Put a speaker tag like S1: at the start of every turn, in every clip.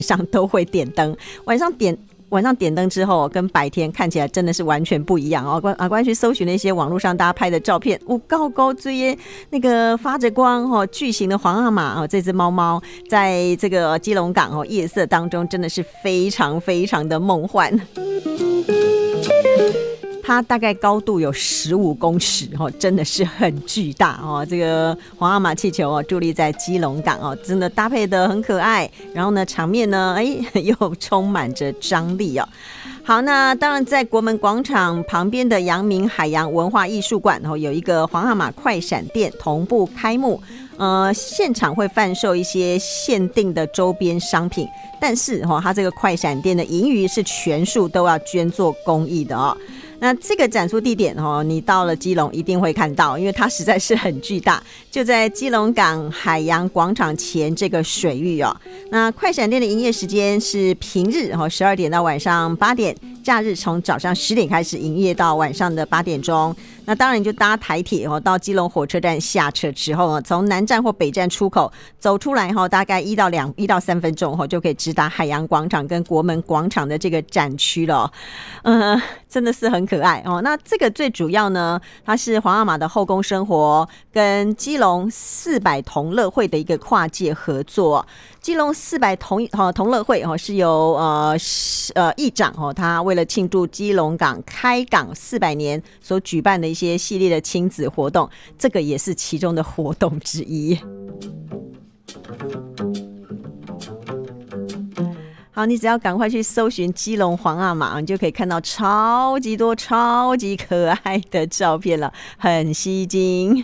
S1: 上都会点灯，晚上点灯之后，跟白天看起来真的是完全不一样哦。关去搜寻了一些网络上大家拍的照片，高追耶，那个发着光哦，巨型的皇阿玛哦，这只猫猫在这个基隆港哦夜色当中，真的是非常非常的梦幻。它大概高度有15公尺哦，真的是很巨大哦。这个皇阿玛气球哦，伫立在基隆港哦，真的搭配的很可爱。然后呢，场面呢，又充满着张力哦。好，那当然在国门广场旁边的阳明海洋文化艺术馆哦，有一个皇阿玛快闪店同步开幕。现场会贩售一些限定的周边商品，但是它这个快闪店的盈余是全数都要捐做公益的哦。那这个展出地点你到了基隆一定会看到，因为它实在是很巨大，就在基隆港海洋广场前这个水域哦。那快闪店的营业时间是平日12点到晚上8点，假日从早上10点开始营业到晚上的8点钟。那当然你就搭台铁到基隆火车站下车之后从南站或北站出口走出来大概1到3分钟就可以直达海洋广场跟国门广场的这个展区了。真的是很可爱哦。那这个最主要呢，它是皇阿玛的后宫生活跟基隆400同乐会的一个跨界合作。基隆400同乐会是由议长他为了庆祝基隆港开港400年所举办的一些系列的亲子活动，这个也是其中的活动之一。好，你只要赶快去搜寻基隆皇阿玛，你就可以看到超级多超级可爱的照片了，很吸睛。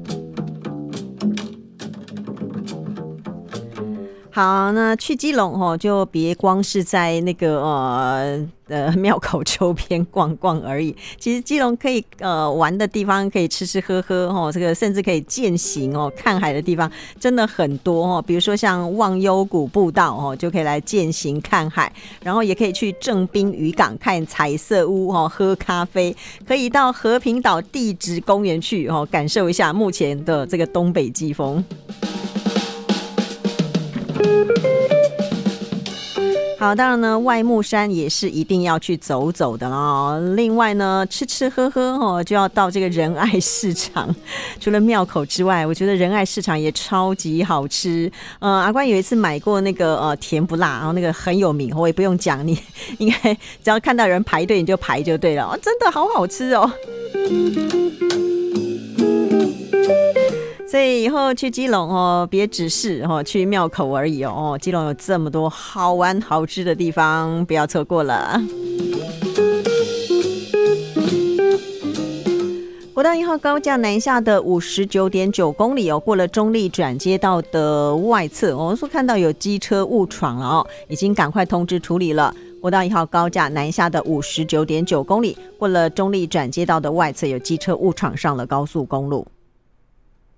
S1: 好，那去基隆就别光是在那个庙口周边逛逛而已。其实基隆可以玩的地方，可以吃吃喝喝这个甚至可以健行看海的地方真的很多比如说像忘忧谷步道就可以来健行看海，然后也可以去正滨渔港看彩色屋喝咖啡，可以到和平岛地质公园去感受一下目前的这个东北季风。好，当然呢，外木山也是一定要去走走的哦。另外呢，吃吃喝喝就要到这个仁爱市场。除了庙口之外，我觉得仁爱市场也超级好吃。阿关有一次买过那个甜不辣，然后那个很有名，我也不用讲，你应该只要看到人排队你就排就对了真的好好吃哦。所以以后去基隆别只是去庙口而已基隆有这么多好玩好吃的地方，不要错过了。国道1号高架南下的 59.9 公里过了中立转接道的外侧，我们说看到有机车误闯了已经赶快通知处理了。国道1号高架南下的 59.9 公里过了中立转接道的外侧有机车误闯上了高速公路。